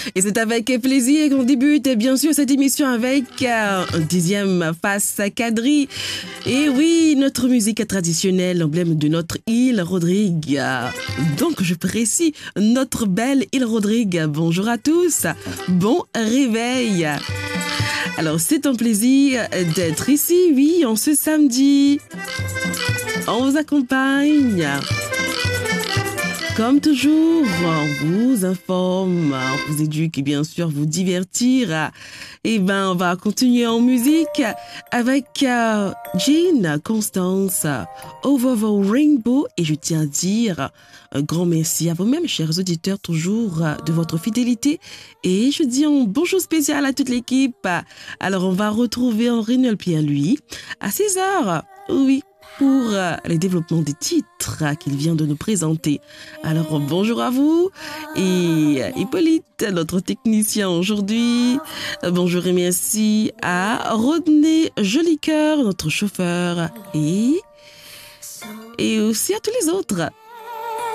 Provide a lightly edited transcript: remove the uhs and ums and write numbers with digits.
Et c'est avec plaisir qu'on débute bien sûr cette émission avec un dixième face quadrille. Et oui, notre musique traditionnelle, l'emblème de notre île Rodrigue. Donc je précise, notre belle île Rodrigue. Bonjour à tous, bon réveil. Alors c'est un plaisir d'être ici, oui, en ce samedi. On vous accompagne. Comme toujours, on vous informe, on vous éduque et bien sûr vous divertir. Et on va continuer en musique avec Jean Constance, Over the Rainbow. Et je tiens à dire un grand merci à vous-même, chers auditeurs, toujours de votre fidélité. Et je dis un bonjour spécial à toute l'équipe. Alors on va retrouver Henri Nolpierre, lui, à 16h. Oui, pour le développement des titres qu'il vient de nous présenter. Alors bonjour à vous et Hippolyte, notre technicien aujourd'hui. Bonjour et merci à Rodney Jolicoeur, notre chauffeur et aussi à tous les autres.